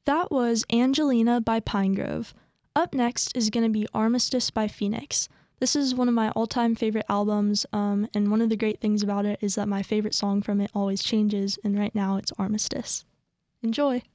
That was Angelina by Pinegrove. Up next is going to be Armistice by Phoenix. This is one of my all-time favorite albums, and one of the great things about it is that my favorite song from it always changes, and right now it's Armistice. Enjoy!